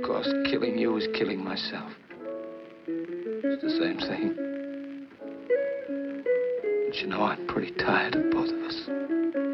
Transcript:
course, killing you is killing myself. It's the same thing. But you know, I'm pretty tired of both of us.